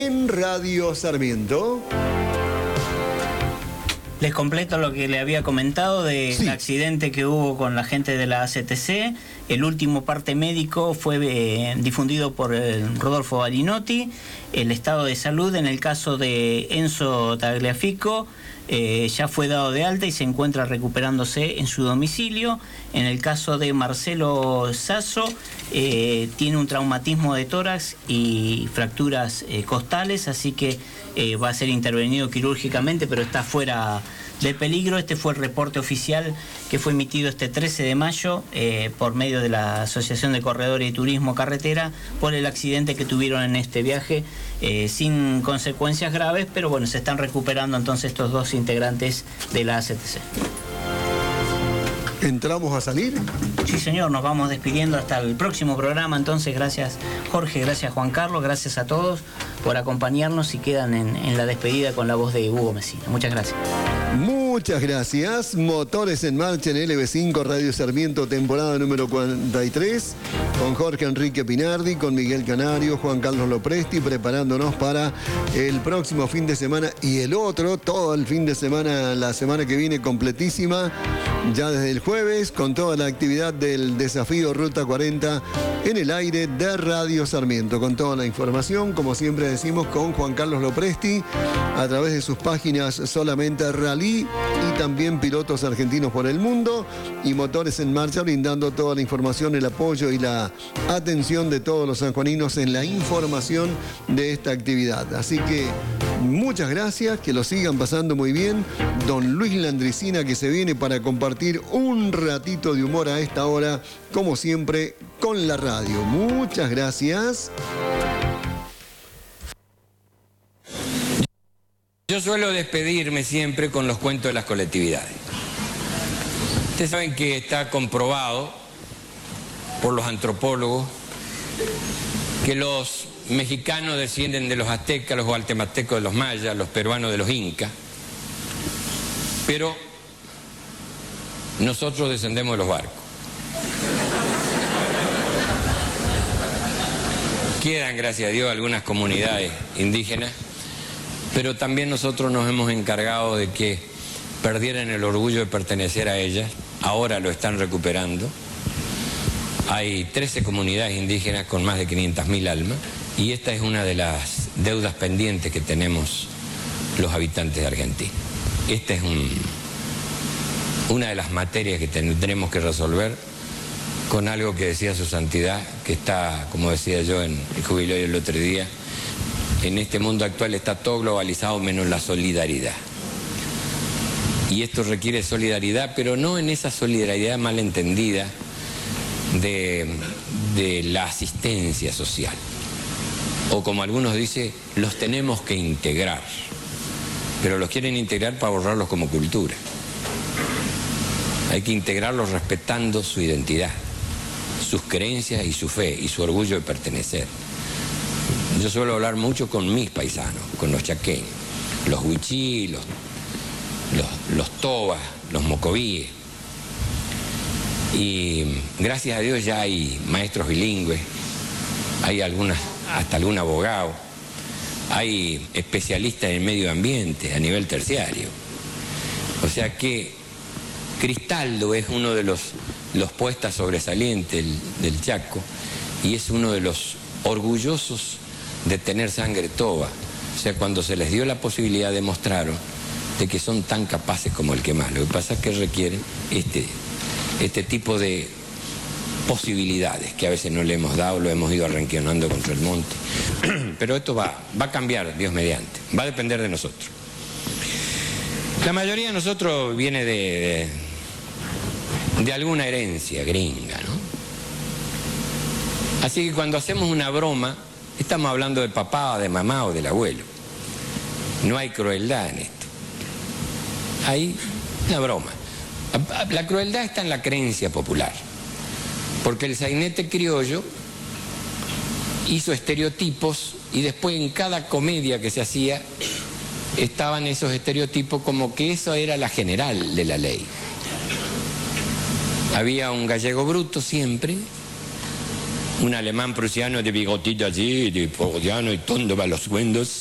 en Radio Sarmiento. Les completo lo que le había comentado del accidente que hubo con la gente de la ACTC. El último parte médico fue difundido por Rodolfo Balinotti. El estado de salud en el caso de Enzo Tagliafico ya fue dado de alta y se encuentra recuperándose en su domicilio. En el caso de Marcelo Sasso, tiene un traumatismo de tórax y fracturas costales, así que va a ser intervenido quirúrgicamente, pero está fuera de peligro. Este fue el reporte oficial que fue emitido este 13 de mayo por medio de la Asociación de Corredores y Turismo Carretera por el accidente que tuvieron en este viaje, sin consecuencias graves, pero bueno, se están recuperando entonces estos dos integrantes de la ACTC. ¿Entramos a salir? Sí, señor, nos vamos despidiendo hasta el próximo programa. Entonces, gracias Jorge, gracias Juan Carlos, gracias a todos por acompañarnos y quedan en la despedida con la voz de Hugo Mesina. Muchas gracias. Muchas gracias. Motores en marcha en LB5 Radio Sarmiento, temporada número 43, con Jorge Enrique Pinardi, con Miguel Canario, Juan Carlos Lopresti, preparándonos para el próximo fin de semana y el otro, todo el fin de semana, la semana que viene completísima, ya desde el jueves, con toda la actividad del desafío Ruta 40 en el aire de Radio Sarmiento, con toda la información, como siempre decimos, con Juan Carlos Lopresti, a través de sus páginas Solamente Rally y también Pilotos Argentinos por el Mundo, y Motores en Marcha, brindando toda la información, el apoyo y la atención de todos los sanjuaninos en la información de esta actividad. Así que muchas gracias, que lo sigan pasando muy bien. Don Luis Landricina, que se viene para compartir un ratito de humor a esta hora, como siempre, con la radio. Muchas gracias. Yo suelo despedirme siempre con los cuentos de las colectividades. Ustedes saben que está comprobado por los antropólogos que los mexicanos descienden de los aztecas, los guatemaltecos de los mayas, los peruanos de los incas, pero nosotros descendemos de los barcos. Quedan, gracias a Dios, algunas comunidades indígenas, pero también nosotros nos hemos encargado de que perdieran el orgullo de pertenecer a ellas. Ahora lo están recuperando. Hay 13 comunidades indígenas con más de 500.000 almas, y esta es una de las deudas pendientes que tenemos los habitantes de Argentina. Esta es una de las materias que tenemos que resolver con algo que decía su santidad, que está, como decía yo en el jubileo el otro día, en este mundo actual está todo globalizado menos la solidaridad. Y esto requiere solidaridad, pero no en esa solidaridad malentendida de la asistencia social. O como algunos dicen, los tenemos que integrar, pero los quieren integrar para borrarlos como cultura. Hay que integrarlos respetando su identidad, sus creencias y su fe y su orgullo de pertenecer. Yo suelo hablar mucho con mis paisanos, con los chaqueños, los huichí, los tobas, los mocovíes. Y gracias a Dios ya hay maestros bilingües, hay hasta algún abogado, hay especialistas en medio ambiente a nivel terciario. O sea que Cristaldo es uno de los poetas sobresalientes del Chaco, y es uno de los orgullosos de tener sangre toba. O sea, cuando se les dio la posibilidad, demostraron de que son tan capaces como el que más. Lo que pasa es que requieren este tipo de posibilidades que a veces no le hemos dado, lo hemos ido arranqueonando contra el monte. Pero esto va a cambiar, Dios mediante. Va a depender de nosotros. La mayoría de nosotros viene de alguna herencia gringa, ¿no? Así que cuando hacemos una broma, estamos hablando del papá, o de mamá o del abuelo. No hay crueldad en esto. Hay una broma. La crueldad está en la creencia popular. Porque el sainete criollo hizo estereotipos, y después en cada comedia que se hacía estaban esos estereotipos como que eso era la general de la ley. Había un gallego bruto siempre, un alemán prusiano de bigotito así, de prusiano y tondo para los windows.